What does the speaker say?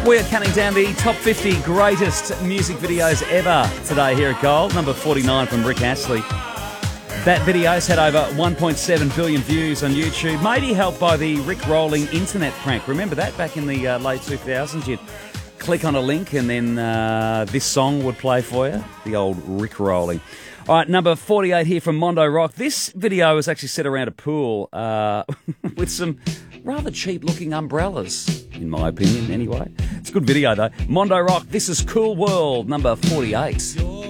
We're counting down the top 50 greatest music videos ever today here at Gold. Number 49 from Rick Astley. That video's had over 1.7 billion views on YouTube, maybe helped by the Rick Rolling internet prank. Remember that back in the late 2000s? You'd click on a link and then this song would play for you, the old Rick Rolling. All right, number 48 here from Mondo Rock. This video was actually set around a pool with some rather cheap-looking umbrellas, in my opinion, anyway. It's a good video, though. Mondo Rock, this is Cool World, number 48.